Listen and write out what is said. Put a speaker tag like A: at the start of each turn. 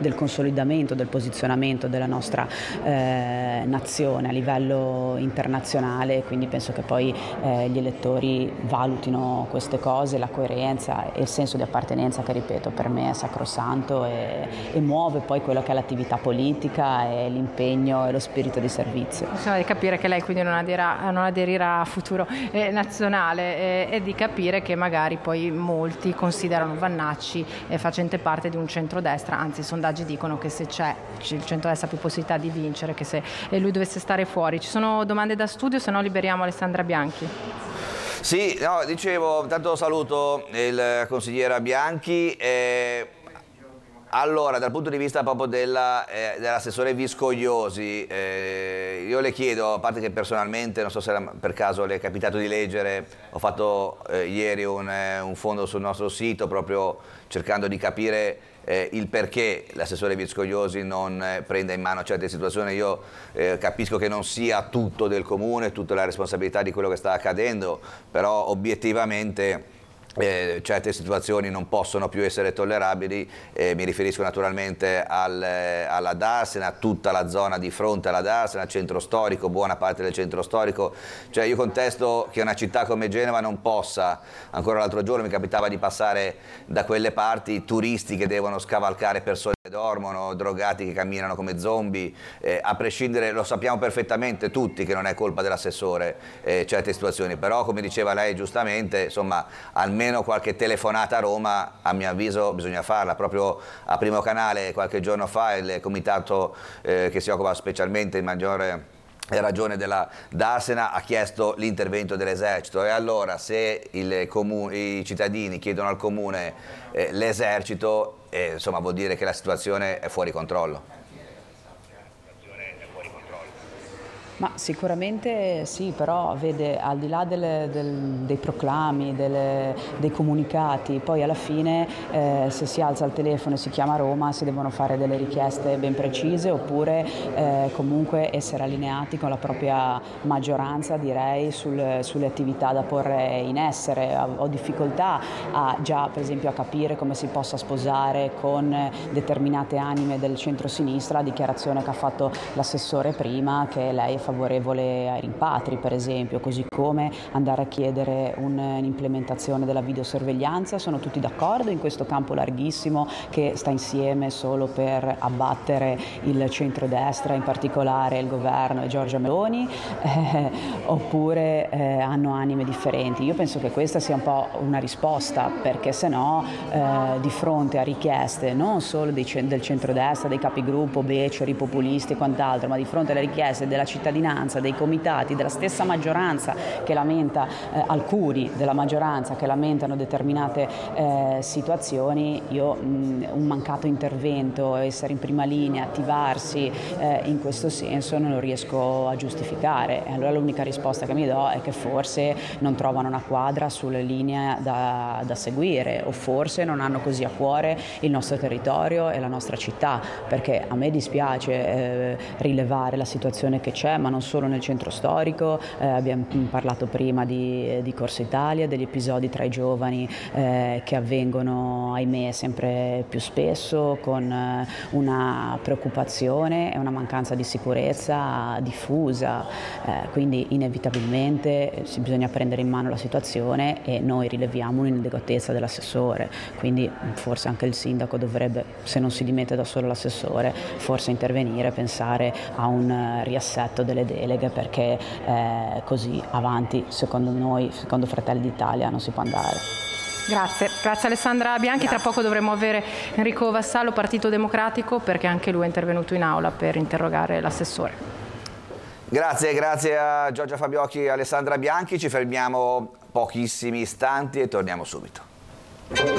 A: del consolidamento, del posizionamento della nostra nazione a livello internazionale, quindi penso che poi gli elettori valutino queste cose, la coerenza e il senso di appartenenza che, ripeto, per me è sacrosanto e muove poi quello che è l'attività politica e l'impegno e lo spirito di servizio.
B: Mi sembra di capire che lei quindi non aderirà a Futuro Nazionale e di capire che magari poi molti considerano Vannacci facente parte di un centrodestra, anzi i sondaggi dicono che se c'è il centrodestra ha più possibilità di vincere che se lui dovesse stare fuori. Ci sono domande da studio, se no liberiamo Alessandra Bianchi.
C: Sì, no, dicevo, intanto saluto il consigliere Bianchi. Allora, dal punto di vista proprio dell'assessore Viscogliosi, io le chiedo, a parte che personalmente, non so se per caso le è capitato di leggere, ho fatto ieri un fondo sul nostro sito proprio cercando di capire il perché l'assessore Viscogliosi non prenda in mano certe situazioni. Io capisco che non sia tutto del comune, tutta la responsabilità di quello che sta accadendo, però obiettivamente certe situazioni non possono più essere tollerabili. Mi riferisco naturalmente alla Darsena, tutta la zona di fronte alla Darsena, centro storico, buona parte del centro storico. Cioè io contesto che una città come Genova non possa, ancora l'altro giorno mi capitava di passare da quelle parti, turisti che devono scavalcare persone che dormono, drogati che camminano come zombie, a prescindere, lo sappiamo perfettamente tutti che non è colpa dell'assessore certe situazioni, però come diceva lei giustamente, insomma, almeno qualche telefonata a Roma, a mio avviso, bisogna farla. Proprio a Primo Canale qualche giorno fa il comitato che si occupa specialmente in maggiore ragione della Darsena ha chiesto l'intervento dell'esercito, e allora se i cittadini chiedono al comune l'esercito, insomma vuol dire che la situazione è fuori controllo.
A: Ma sicuramente sì, però vede, al di là dei proclami, dei comunicati, poi alla fine se si alza il telefono e si chiama Roma si devono fare delle richieste ben precise, oppure comunque essere allineati con la propria maggioranza, direi, sulle attività da porre in essere. Ho difficoltà già per esempio a capire come si possa sposare con determinate anime del centro-sinistra la dichiarazione che ha fatto l'assessore prima, che lei è favorevole ai rimpatri, per esempio, così come andare a chiedere un'implementazione della videosorveglianza. Sono tutti d'accordo in questo campo larghissimo che sta insieme solo per abbattere il centrodestra, in particolare il governo e Giorgia Meloni, oppure hanno anime differenti? Io penso che questa sia un po' una risposta, perché se no di fronte a richieste non solo del centrodestra, dei capigruppo beceri, populisti e quant'altro, ma di fronte alle richieste della cittadinanza, dei comitati, della stessa maggioranza che lamenta, alcuni della maggioranza che lamentano determinate situazioni, io un mancato intervento, essere in prima linea, attivarsi in questo senso non lo riesco a giustificare. E allora l'unica risposta che mi do è che forse non trovano una quadra sulle linee da seguire, o forse non hanno così a cuore il nostro territorio e la nostra città, perché a me dispiace rilevare la situazione che c'è, ma non solo nel centro storico. Abbiamo parlato prima di Corsa Italia, degli episodi tra i giovani che avvengono, ahimè, sempre più spesso, con una preoccupazione e una mancanza di sicurezza diffusa, quindi inevitabilmente bisogna prendere in mano la situazione, e noi rileviamo un'inadeguatezza dell'assessore, quindi forse anche il sindaco dovrebbe, se non si dimette da solo l'assessore, forse intervenire, pensare a un riassetto delle deleghe, perché così avanti, secondo noi, secondo Fratelli d'Italia, non si può andare.
B: Grazie Alessandra Bianchi. Tra poco dovremo avere Enrico Vassallo, Partito Democratico, perché anche lui è intervenuto in aula per interrogare l'assessore.
C: Grazie a Giorgia Fabiocchi e Alessandra Bianchi, ci fermiamo pochissimi istanti e torniamo subito.